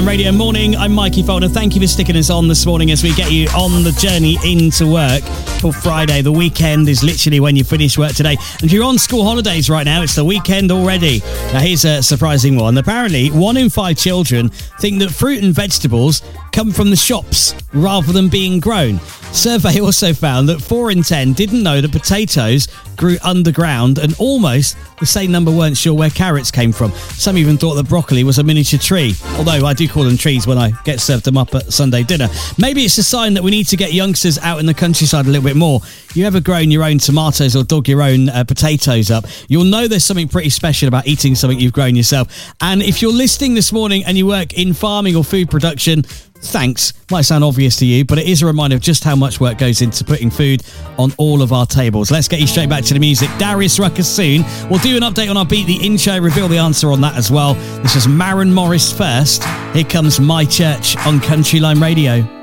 Radio Morning, I'm Mikey Folder. Thank you for sticking us on this morning as we get you on the journey into work for Friday. The weekend is literally when you finish work today. And if you're on school holidays right now, it's the weekend already. Now here's a surprising one. Apparently, 1 in 5 children think that fruit and vegetables come from the shops rather than being grown. Survey also found that 4 in 10 didn't know that potatoes grew underground, and almost the same number weren't sure where carrots came from. Some even thought that broccoli was a miniature tree, although I do call them trees when I get served them up at Sunday dinner. Maybe it's a sign that we need to get youngsters out in the countryside a little bit more. You ever grown your own tomatoes or dug your own potatoes up? You'll know there's something pretty special about eating something you've grown yourself. And if you're listening this morning and you work in farming or food production, thanks. Might sound obvious to you, but it is a reminder of just how much work goes into putting food on all of our tables. Let's get you straight back to the music. Darius Rucker soon. We'll do an update on our Beat the Intro, reveal the answer on that as well. This is Maren Morris first. Here comes My Church on Country Line Radio.